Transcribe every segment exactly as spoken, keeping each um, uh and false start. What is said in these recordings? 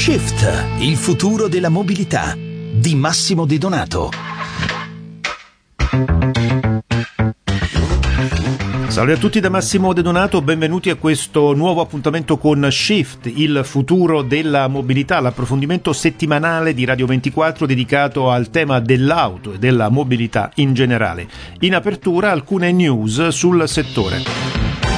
Shift, il futuro della mobilità, di Massimo De Donato. Salve a tutti da Massimo De Donato, benvenuti a questo nuovo appuntamento con Shift, il futuro della mobilità, l'approfondimento settimanale di Radio ventiquattro dedicato al tema dell'auto e della mobilità in generale. In apertura alcune news sul settore.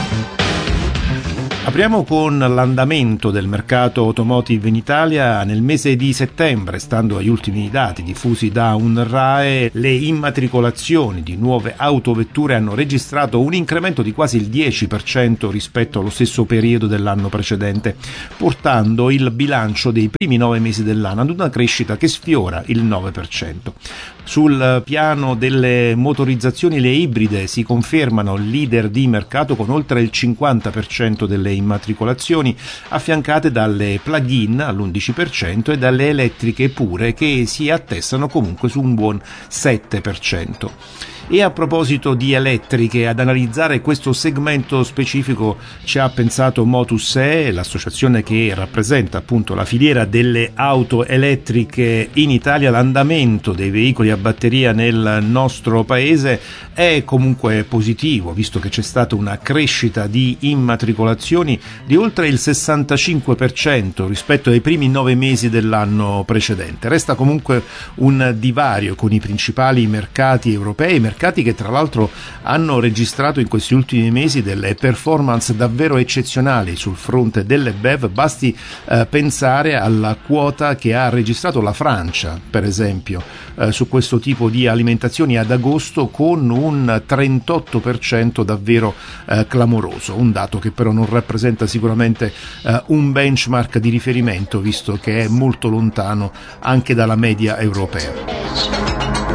Apriamo con l'andamento del mercato automotive in Italia. Nel mese di settembre, stando agli ultimi dati diffusi da UNRAE, le immatricolazioni di nuove autovetture hanno registrato un incremento di quasi il dieci per cento rispetto allo stesso periodo dell'anno precedente, portando il bilancio dei primi nove mesi dell'anno ad una crescita che sfiora il nove per cento. Sul piano delle motorizzazioni, le ibride si confermano leader di mercato con oltre il cinquanta per cento delle immatricolazioni, affiancate dalle plug-in all'undici per cento e dalle elettriche pure, che si attestano comunque su un buon sette per cento. E a proposito di elettriche, ad analizzare questo segmento specifico ci ha pensato Motus-E, l'associazione che rappresenta appunto la filiera delle auto elettriche in Italia. L'andamento dei veicoli a batteria nel nostro paese è comunque positivo, visto che c'è stata una crescita di immatricolazioni di oltre il sessantacinque per cento rispetto ai primi nove mesi dell'anno precedente. Resta comunque un divario con i principali mercati europei, mercati che tra l'altro hanno registrato in questi ultimi mesi delle performance davvero eccezionali sul fronte delle B E V. Basti eh, pensare alla quota che ha registrato la Francia, per esempio, eh, su questo tipo di alimentazioni ad agosto, con un trentotto per cento davvero eh, clamoroso, un dato che però non rappresenta sicuramente eh, un benchmark di riferimento, visto che è molto lontano anche dalla media europea.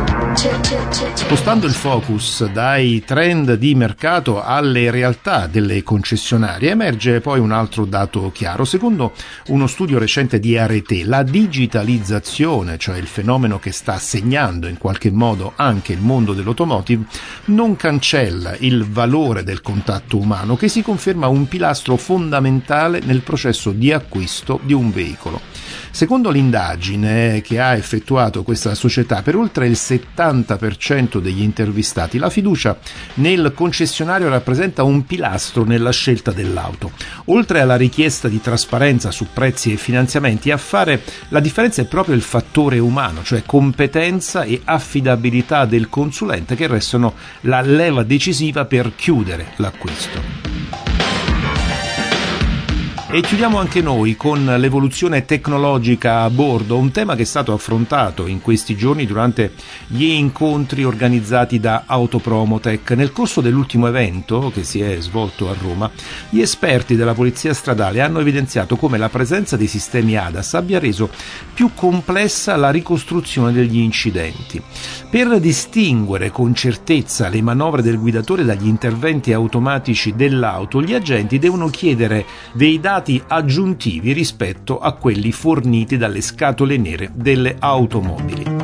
Spostando il focus dai trend di mercato alle realtà delle concessionarie, emerge poi un altro dato chiaro. Secondo uno studio recente di Arete, la digitalizzazione, cioè il fenomeno che sta segnando in qualche modo anche il mondo dell'automotive, non cancella il valore del contatto umano, che si conferma un pilastro fondamentale nel processo di acquisto di un veicolo. Secondo l'indagine che ha effettuato questa società, per oltre il settanta per cento degli intervistati la fiducia nel concessionario rappresenta un pilastro nella scelta dell'auto. Oltre alla richiesta di trasparenza su prezzi e finanziamenti, a fare la differenza è proprio il fattore umano, cioè competenza e affidabilità del consulente, che restano la leva decisiva per chiudere l'acquisto. E chiudiamo anche noi con l'evoluzione tecnologica a bordo, un tema che è stato affrontato in questi giorni durante gli incontri organizzati da Autopromotech. Nel corso dell'ultimo evento, che si è svolto a Roma, gli esperti della Polizia Stradale hanno evidenziato come la presenza dei sistemi A D A S abbia reso più complessa la ricostruzione degli incidenti. Per distinguere con certezza le manovre del guidatore dagli interventi automatici dell'auto, gli agenti devono chiedere dei dati aggiuntivi rispetto a quelli forniti dalle scatole nere delle automobili.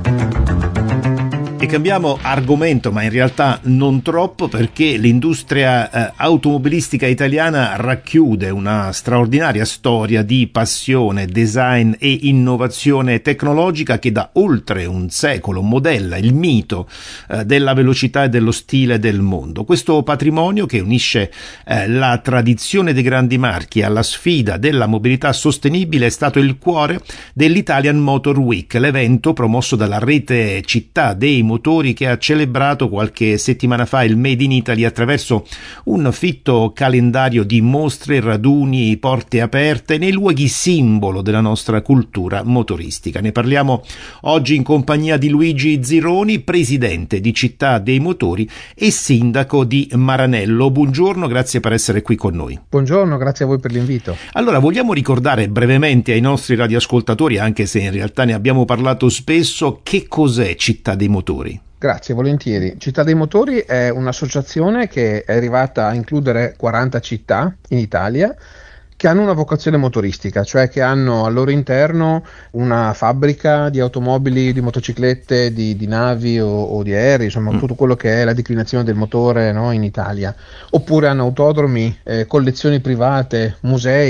E cambiamo argomento, ma in realtà non troppo, perché l'industria eh, automobilistica italiana racchiude una straordinaria storia di passione, design e innovazione tecnologica che da oltre un secolo modella il mito eh, della velocità e dello stile del mondo. Questo patrimonio, che unisce eh, la tradizione dei grandi marchi alla sfida della mobilità sostenibile, è stato il cuore dell'Italian Motor Week, l'evento promosso dalla rete città dei motori, che ha celebrato qualche settimana fa il Made in Italy attraverso un fitto calendario di mostre, raduni, porte aperte nei luoghi simbolo della nostra cultura motoristica. Ne parliamo oggi in compagnia di Luigi Zironi, presidente di Città dei Motori e sindaco di Maranello. Buongiorno, grazie per essere qui con noi. Buongiorno, grazie a voi per l'invito. Allora, vogliamo ricordare brevemente ai nostri radioascoltatori, anche se in realtà ne abbiamo parlato spesso, che cos'è Città dei Motori? Grazie, volentieri. Città dei Motori è un'associazione che è arrivata a includere quaranta città in Italia, che hanno una vocazione motoristica, cioè che hanno al loro interno una fabbrica di automobili, di motociclette, di, di navi o, o di aerei, insomma mm. tutto quello che è la declinazione del motore, no, in Italia. Oppure hanno autodromi, eh, collezioni private, musei,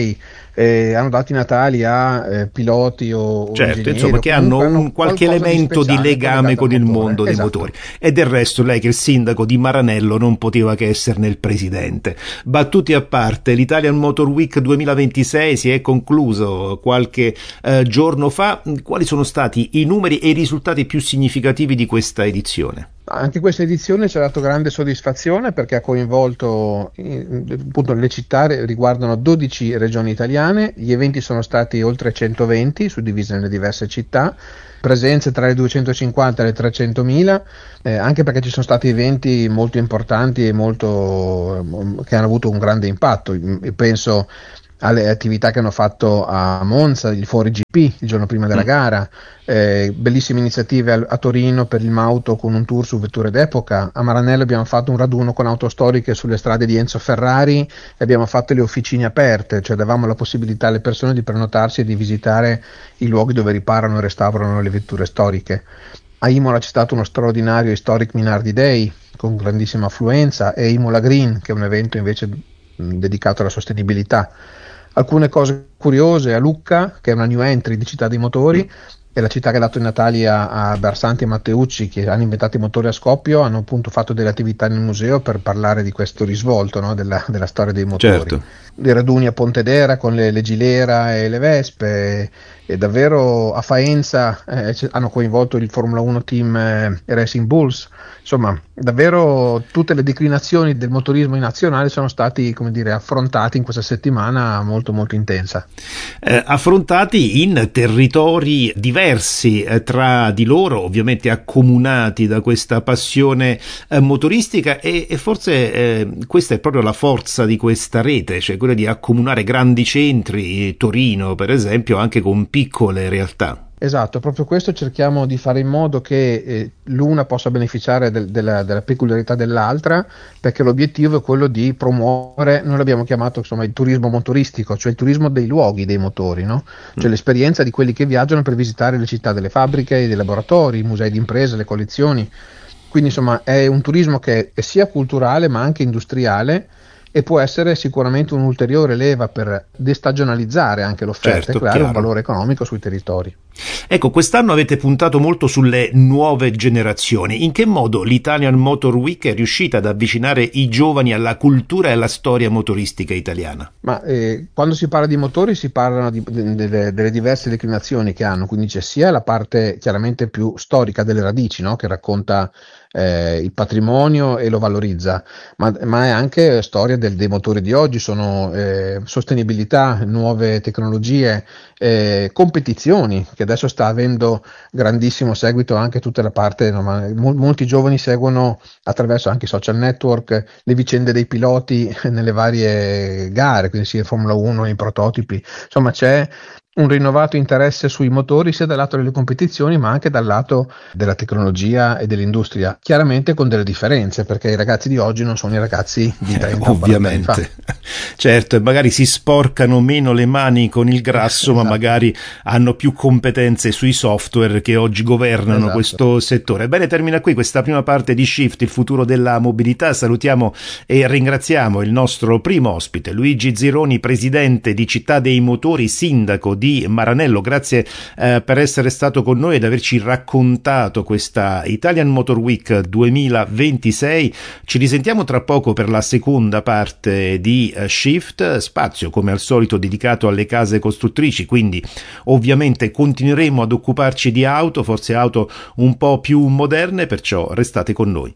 eh, hanno dato i natali a eh, piloti o certo, insomma, che hanno un qualche elemento di, di legame con il mondo dei esatto. motori. E del resto lei, che è il sindaco di Maranello, non poteva che esserne il presidente. Battuti a parte, l'Italian Motor Week duemilaventisei si è concluso qualche eh, giorno fa. Quali sono stati i numeri e i risultati più significativi di questa edizione? Anche questa edizione ci ha dato grande soddisfazione perché ha coinvolto, appunto, le città riguardano dodici regioni italiane, gli eventi sono stati oltre centoventi, suddivisi nelle diverse città, presenze tra le duecentocinquanta e le trecentomila, eh, anche perché ci sono stati eventi molto importanti e molto che hanno avuto un grande impatto. Io penso alle attività che hanno fatto a Monza, il Fuori G P il giorno prima della gara, eh, bellissime iniziative a, a Torino per il Mauto con un tour su vetture d'epoca, a Maranello abbiamo fatto un raduno con auto storiche sulle strade di Enzo Ferrari e abbiamo fatto le officine aperte, cioè davamo la possibilità alle persone di prenotarsi e di visitare i luoghi dove riparano e restaurano le vetture storiche. A Imola c'è stato uno straordinario Historic Minardi Day con grandissima affluenza e Imola Green, che è un evento invece mh, dedicato alla sostenibilità. Alcune cose curiose a Lucca, che è una new entry di Città dei Motori, è la città che ha dato i natali a, a Bersanti e Matteucci, che hanno inventato i motori a scoppio, hanno appunto fatto delle attività nel museo per parlare di questo risvolto, no? della, della storia dei motori. Certo. I raduni a Pontedera con le, le Gilera e le Vespe, e, e davvero a Faenza eh, hanno coinvolto il Formula uno Team eh, Racing Bulls. Insomma, davvero tutte le declinazioni del motorismo in nazionale sono stati, come dire, affrontati in questa settimana molto molto intensa. Eh, affrontati in territori diversi eh, tra di loro, ovviamente accomunati da questa passione eh, motoristica e, e forse eh, questa è proprio la forza di questa rete, cioè quella di accomunare grandi centri, Torino per esempio, anche con piccole realtà. Esatto, proprio questo cerchiamo di fare in modo che eh, l'una possa beneficiare del, della, della peculiarità dell'altra, perché l'obiettivo è quello di promuovere, noi l'abbiamo chiamato insomma il turismo motoristico, cioè il turismo dei luoghi dei motori, no? Cioè mm. l'esperienza di quelli che viaggiano per visitare le città delle fabbriche, dei laboratori, i musei di imprese, le collezioni. Quindi insomma è un turismo che è sia culturale ma anche industriale, e può essere sicuramente un'ulteriore leva per destagionalizzare anche l'offerta, certo, e creare chiaro. un valore economico sui territori. Ecco, quest'anno avete puntato molto sulle nuove generazioni. In che modo l'Italian Motor Week è riuscita ad avvicinare i giovani alla cultura e alla storia motoristica italiana? Ma eh, quando si parla di motori si parlano di, de, de, delle diverse declinazioni che hanno, quindi c'è sia la parte chiaramente più storica delle radici, no? Che racconta eh, il patrimonio e lo valorizza, ma, ma è anche storia del, dei motori di oggi, sono eh, sostenibilità, nuove tecnologie, eh, competizioni, che adesso sta avendo grandissimo seguito anche tutta la parte, no, ma mo- molti giovani seguono attraverso anche i social network le vicende dei piloti nelle varie gare, quindi sia Formula uno, i prototipi, insomma c'è un rinnovato interesse sui motori sia dal lato delle competizioni ma anche dal lato della tecnologia e dell'industria, chiaramente con delle differenze, perché i ragazzi di oggi non sono i ragazzi di trenta eh, ovviamente anni fa. Certo, e magari si sporcano meno le mani con il grasso, esatto. ma magari hanno più competenze sui software che oggi governano esatto. questo settore. Bene, termina qui questa prima parte di Shift, il futuro della mobilità. Salutiamo e ringraziamo il nostro primo ospite, Luigi Zironi, presidente di Città dei Motori, sindaco di Maranello. Grazie eh, per essere stato con noi ed averci raccontato questa Italian Motor Week duemilaventisei. Ci risentiamo tra poco per la seconda parte di uh, Shift, spazio come al solito dedicato alle case costruttrici, quindi ovviamente continueremo ad occuparci di auto, forse auto un po' più moderne, perciò restate con noi.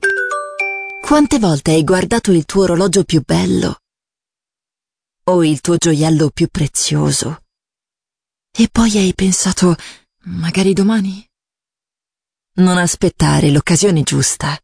Quante volte hai guardato il tuo orologio più bello o il tuo gioiello più prezioso e poi hai pensato, magari domani? Non aspettare l'occasione giusta.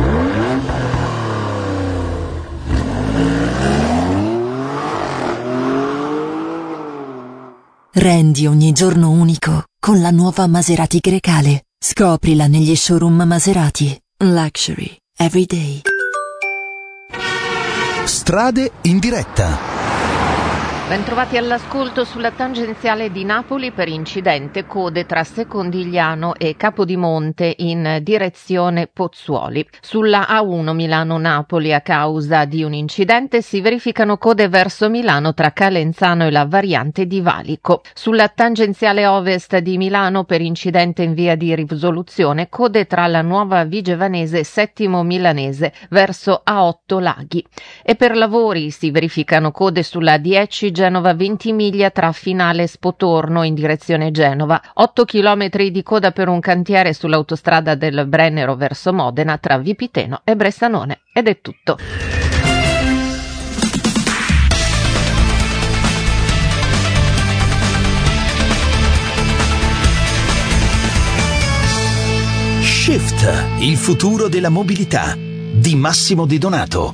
Rendi ogni giorno unico con la nuova Maserati Grecale. Scoprila negli showroom Maserati. Luxury every day. Strade in diretta. Bentrovati all'ascolto. Sulla tangenziale di Napoli per incidente, code tra Secondigliano e Capodimonte in direzione Pozzuoli. Sulla A uno Milano-Napoli a causa di un incidente si verificano code verso Milano tra Calenzano e la variante di Valico. Sulla tangenziale ovest di Milano per incidente in via di risoluzione, code tra la Nuova Vigevanese e Settimo Milanese verso A otto Laghi. E per lavori si verificano code sulla dieci Genova Ventimiglia tra Finale e Spotorno in direzione Genova, otto chilometri di coda per un cantiere sull'autostrada del Brennero verso Modena tra Vipiteno e Bressanone. Ed è tutto. Shift, il futuro della mobilità, di Massimo De Donato.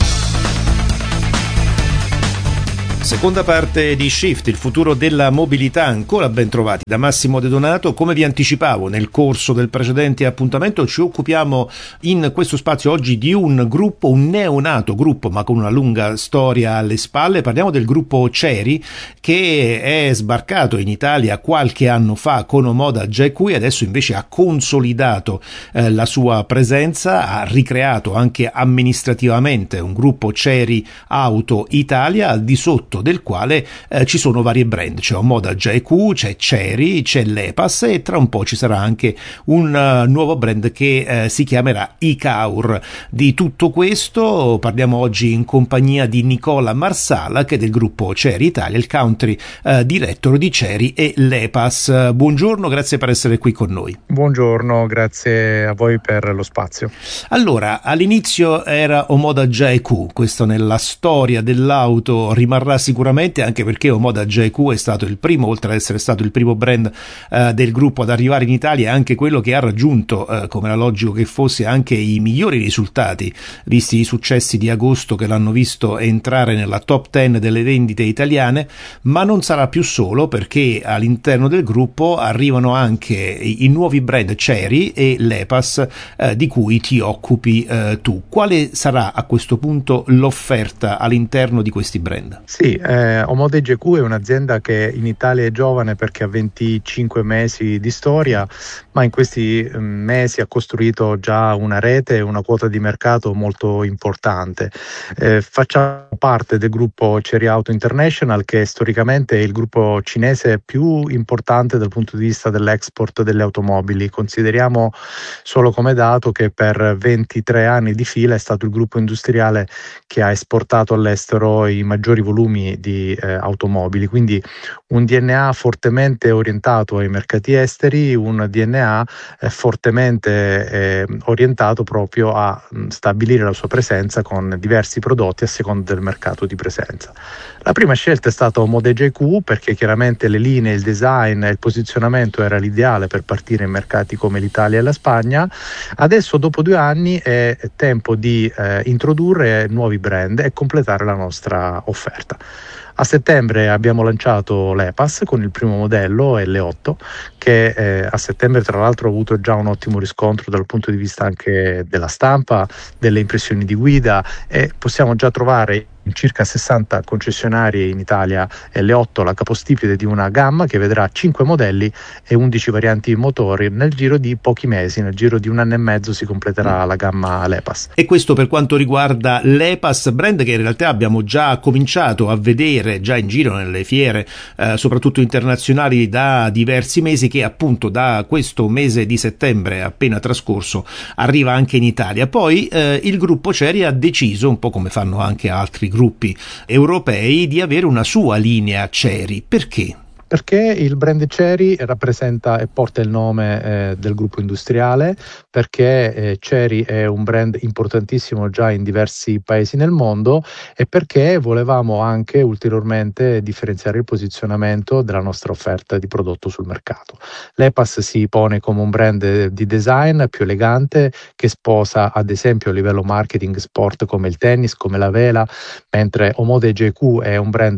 Seconda parte di Shift, il futuro della mobilità, ancora ben trovati da Massimo De Donato. Come vi anticipavo nel corso del precedente appuntamento, ci occupiamo in questo spazio oggi di un gruppo, un neonato gruppo ma con una lunga storia alle spalle. Parliamo del gruppo Chery, che è sbarcato in Italia qualche anno fa con Omoda J Q e adesso invece ha consolidato eh, la sua presenza, ha ricreato anche amministrativamente un gruppo Chery Auto Italia, al di sotto del quale eh, ci sono varie brand. C'è Omoda J Q, c'è Chery, c'è l'Epas e tra un po' ci sarà anche un uh, nuovo brand che uh, si chiamerà iCaur. Di tutto questo parliamo oggi in compagnia di Nicola Marsala, che è del gruppo Chery Italia, il country uh, director di Chery e l'Epas. Uh, buongiorno, grazie per essere qui con noi. Buongiorno, grazie a voi per lo spazio. Allora, all'inizio era Omoda J Q, questo nella storia dell'auto rimarrà sicuramente, anche perché Omoda J Q è stato il primo, oltre ad essere stato il primo brand eh, del gruppo ad arrivare in Italia, è anche quello che ha raggiunto, eh, come era logico che fosse, anche i migliori risultati, visti i successi di agosto che l'hanno visto entrare nella top dieci delle vendite italiane. Ma non sarà più solo, perché all'interno del gruppo arrivano anche i, i nuovi brand Chery e l'Epas, eh, di cui ti occupi eh, tu. Quale sarà a questo punto l'offerta all'interno di questi brand? Sì, eh, Omoda J Q è un'azienda che in Italia è giovane perché ha venticinque mesi di storia, ma in questi mesi ha costruito già una rete e una quota di mercato molto importante. Eh, facciamo parte del gruppo Chery Auto International, che storicamente è il gruppo cinese più importante dal punto di vista dell'export delle automobili. Consideriamo solo come dato che per ventitré anni di fila è stato il gruppo industriale che ha esportato all'estero i maggiori volumi di eh, automobili, quindi un D N A fortemente orientato ai mercati esteri, un D N A eh, fortemente eh, orientato proprio a mh, stabilire la sua presenza con diversi prodotti a seconda del mercato di presenza. La prima scelta è stata Omoda J Q, perché chiaramente le linee, il design e il posizionamento era l'ideale per partire in mercati come l'Italia e la Spagna. Adesso, dopo due anni, è tempo di eh, introdurre nuovi brand e completare la nostra offerta. A settembre abbiamo lanciato l'Epas con il primo modello L otto, che eh, a settembre tra l'altro ha avuto già un ottimo riscontro dal punto di vista anche della stampa, delle impressioni di guida, e possiamo già trovare in circa sessanta concessionarie in Italia L otto, la capostipite di una gamma che vedrà cinque modelli e undici varianti motori. Nel giro di pochi mesi, nel giro di un anno e mezzo, si completerà la gamma l'Epas. E questo per quanto riguarda l'Epas, brand che in realtà abbiamo già cominciato a vedere già in giro nelle fiere, eh, soprattutto internazionali, da diversi mesi, che appunto da questo mese di settembre appena trascorso arriva anche in Italia. Poi eh, il gruppo Chery ha deciso, un po' come fanno anche altri gruppi europei, di avere una sua linea Chery. Perché? Perché il brand Chery rappresenta e porta il nome eh, del gruppo industriale, perché eh, Chery è un brand importantissimo già in diversi paesi nel mondo, e perché volevamo anche ulteriormente differenziare il posizionamento della nostra offerta di prodotto sul mercato. L'Epas si pone come un brand di design più elegante, che sposa ad esempio a livello marketing sport come il tennis, come la vela, mentre Omoda J Q è un brand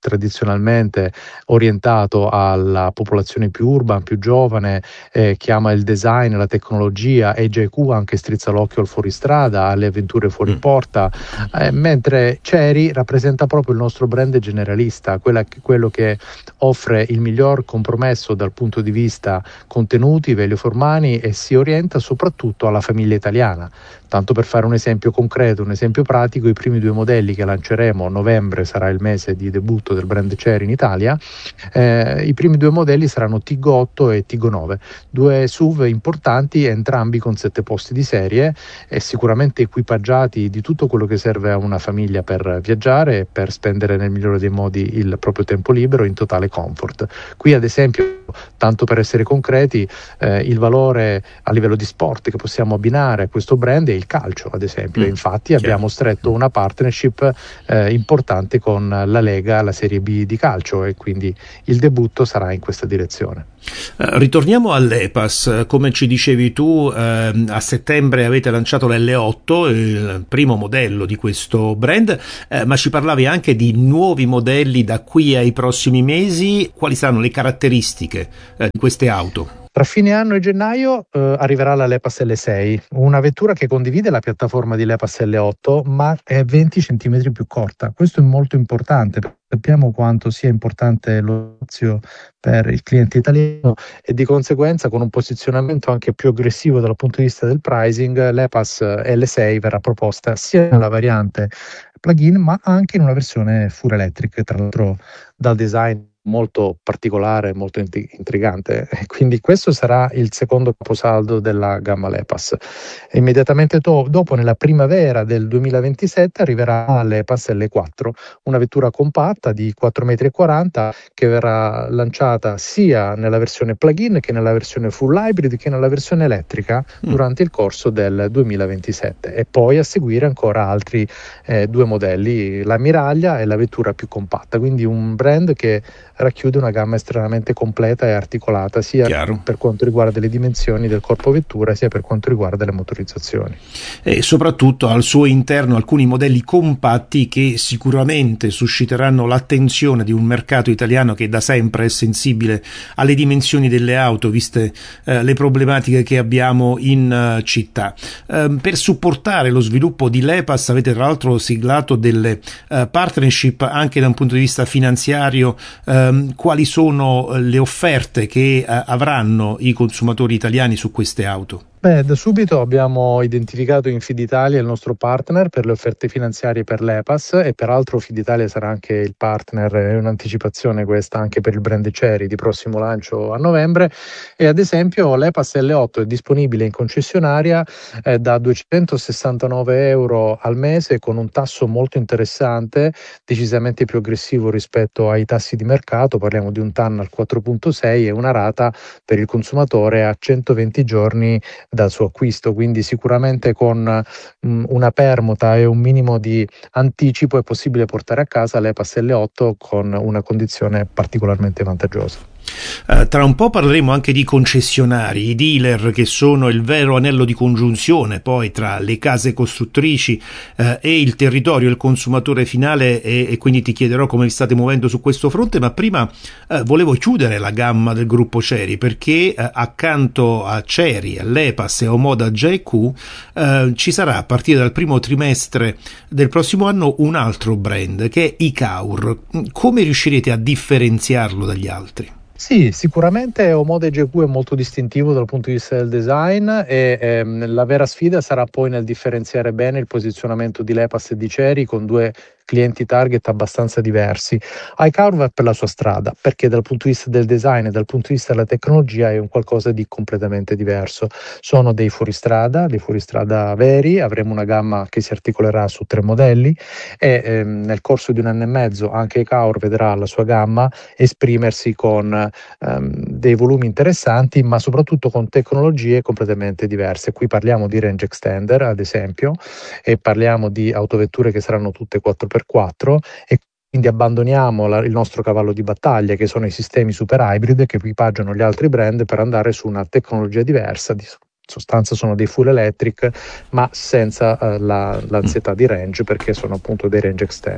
tradizionalmente orientato alla popolazione più urban, più giovane, eh, che ama il design, la tecnologia, e J Q anche strizza l'occhio al fuoristrada, alle avventure fuori Mm. porta, eh, mentre Chery rappresenta proprio il nostro brand generalista, quella, quello che offre il miglior compromesso dal punto di vista contenuti, value for money, e si orienta soprattutto alla famiglia italiana. Tanto per fare un esempio concreto, un esempio pratico, i primi due modelli che lanceremo, novembre sarà il mese di debutto del brand Chery in Italia, eh, i primi due modelli saranno Tiggo otto e Tiggo nove, due S U V importanti, entrambi con sette posti di serie e sicuramente equipaggiati di tutto quello che serve a una famiglia per viaggiare e per spendere nel migliore dei modi il proprio tempo libero in totale comfort. Qui ad esempio, tanto per essere concreti, eh, il valore a livello di sport che possiamo abbinare a questo brand è il calcio, ad esempio. Mm, Infatti abbiamo stretto una partnership eh, importante con la Lega, la Serie B di calcio, e quindi il debutto sarà in questa direzione. Uh, ritorniamo all'E P A S. Come ci dicevi tu, eh, a settembre avete lanciato l'L otto, il primo modello di questo brand, eh, ma ci parlavi anche di nuovi modelli da qui ai prossimi mesi. Quali saranno le caratteristiche eh, di queste auto? Tra fine anno e gennaio eh, arriverà la L E P A S L sei, una vettura che condivide la piattaforma di L E P A S L otto, ma è venti centimetri più corta. Questo è molto importante, perché sappiamo quanto sia importante lo spazio per il cliente italiano, e di conseguenza, con un posizionamento anche più aggressivo dal punto di vista del pricing, l'E P A S L sei verrà proposta sia nella variante plug-in ma anche in una versione full electric, tra l'altro dal design molto particolare, molto intrigante. Quindi questo sarà il secondo caposaldo della gamma L E P A S. E immediatamente to- dopo, nella primavera del duemilaventisette, arriverà l'E P A S L quattro, una vettura compatta di quattro virgola quaranta metri che verrà lanciata sia nella versione plug-in che nella versione full hybrid che nella versione elettrica Mm. durante il corso del duemilaventisette, e poi a seguire ancora altri eh, due modelli, l'ammiraglia e la vettura più compatta. Quindi un brand che racchiude una gamma estremamente completa e articolata, sia Chiaro. per quanto riguarda le dimensioni del corpo vettura sia per quanto riguarda le motorizzazioni. E soprattutto al suo interno alcuni modelli compatti che sicuramente susciteranno l'attenzione di un mercato italiano che da sempre è sensibile alle dimensioni delle auto, viste eh, le problematiche che abbiamo in uh, città. Eh, per supportare lo sviluppo di l'E P A S avete tra l'altro siglato delle uh, partnership anche da un punto di vista finanziario. Eh, quali sono le offerte che uh, avranno i consumatori italiani su queste auto? Beh, da subito abbiamo identificato Infiditalia il nostro partner per le offerte finanziarie per l'E P A S, e peraltro Infiditalia sarà anche il partner, è un'anticipazione questa anche per il brand Chery di prossimo lancio a novembre. E ad esempio l'E P A S L otto è disponibile in concessionaria eh, da duecentosessantanove euro al mese, con un tasso molto interessante, decisamente più aggressivo rispetto ai tassi di mercato. Parliamo di un T A N al quattro virgola sei e una rata per il consumatore a centoventi giorni dal suo acquisto, quindi sicuramente con mh, una permuta e un minimo di anticipo è possibile portare a casa l'E P A S L otto con una condizione particolarmente vantaggiosa. Uh, tra un po' parleremo anche di concessionari, i dealer, che sono il vero anello di congiunzione poi tra le case costruttrici uh, e il territorio, il consumatore finale, e, e quindi ti chiederò come vi state muovendo su questo fronte. Ma prima uh, volevo chiudere la gamma del gruppo Chery, perché uh, accanto a Chery, all'E P A S e a Omoda J Q uh, ci sarà a partire dal primo trimestre del prossimo anno un altro brand che è I-Caur. Come riuscirete a differenziarlo dagli altri? Sì, sicuramente Omoda J Q è molto distintivo dal punto di vista del design, e ehm, la vera sfida sarà poi nel differenziare bene il posizionamento di l'E P A S e di Chery, con due clienti target abbastanza diversi. I-Caur va per la sua strada, perché dal punto di vista del design e dal punto di vista della tecnologia è un qualcosa di completamente diverso. Sono dei fuoristrada, dei fuoristrada veri, avremo una gamma che si articolerà su tre modelli, e ehm, nel corso di un anno e mezzo anche I-Caur vedrà la sua gamma esprimersi con ehm, dei volumi interessanti, ma soprattutto con tecnologie completamente diverse. Qui parliamo di range extender, ad esempio, e parliamo di autovetture che saranno tutte quattro per quattro, e quindi abbandoniamo la, il nostro cavallo di battaglia, che sono i sistemi super hybrid che equipaggiano gli altri brand, per andare su una tecnologia diversa. Di sostanza sono dei full electric, ma senza uh, la, l'ansietà di range, perché sono appunto dei range extender.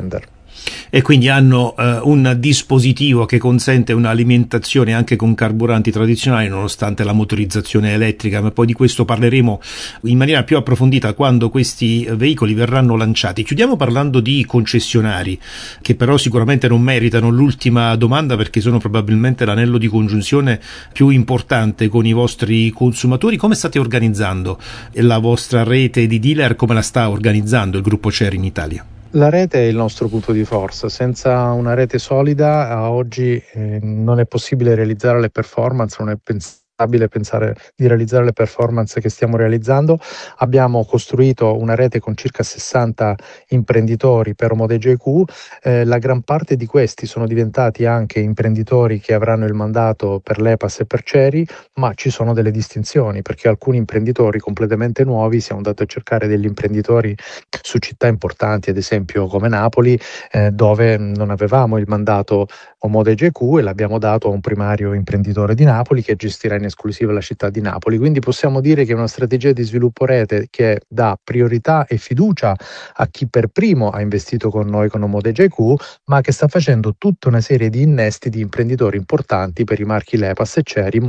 E quindi hanno eh, un dispositivo che consente un'alimentazione anche con carburanti tradizionali nonostante la motorizzazione elettrica, ma poi di questo parleremo in maniera più approfondita quando questi veicoli verranno lanciati. Chiudiamo parlando di concessionari, che però sicuramente non meritano l'ultima domanda perché sono probabilmente l'anello di congiunzione più importante con i vostri consumatori. Come state organizzando la vostra rete di dealer? Come la sta organizzando il gruppo C E R in Italia? La rete è il nostro punto di forza. Senza una rete solida a oggi eh, non è possibile realizzare le performance, non è pensabile pensare di realizzare le performance che stiamo realizzando. Abbiamo costruito una rete con circa sessanta imprenditori per Omodege E Q, eh, la gran parte di questi sono diventati anche imprenditori che avranno il mandato per l'E P A S e per CERI, ma ci sono delle distinzioni perché alcuni imprenditori completamente nuovi, siamo andati a cercare degli imprenditori su città importanti, ad esempio come Napoli, eh, dove non avevamo il mandato Omodege E Q e l'abbiamo dato a un primario imprenditore di Napoli che gestirà in esclusiva la città di Napoli. Quindi possiamo dire che è una strategia di sviluppo rete che dà priorità e fiducia a chi per primo ha investito con noi con Omodege E Q, ma che sta facendo tutta una serie di innesti di imprenditori importanti per i marchi l'E P A S e CERI,